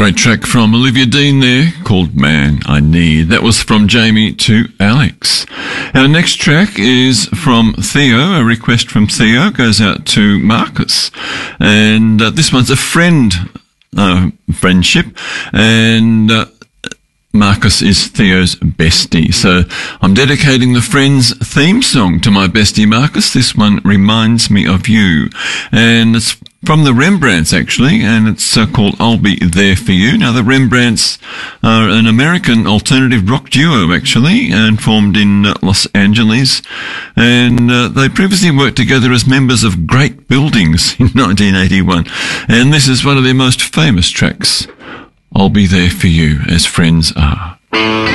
Great track from Olivia Dean there, called Man I Need. That was from Jamie to Alex. Our next track is from Theo. A request from Theo goes out to Marcus. And this one's a friendship. And Marcus is Theo's bestie. So I'm dedicating the Friends theme song to my bestie Marcus. This one reminds me of you. And it's from the Rembrandts, actually, and it's called I'll Be There For You. Now, the Rembrandts are an American alternative rock duo, actually, and formed in Los Angeles. And they previously worked together as members of Great Buildings in 1981. And this is one of their most famous tracks, I'll Be There For You, as friends are.